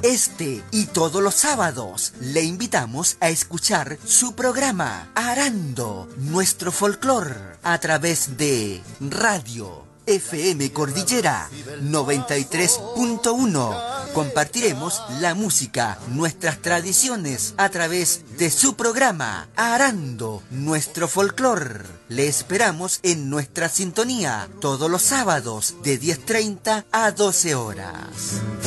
Este y todos los sábados le invitamos a escuchar su programa Arando Nuestro Folclor a través de Radio FM Cordillera 93.1. Compartiremos la música, nuestras tradiciones a través de su programa Arando Nuestro Folclor. Le esperamos en nuestra sintonía todos los sábados de 10:30 a 12 horas.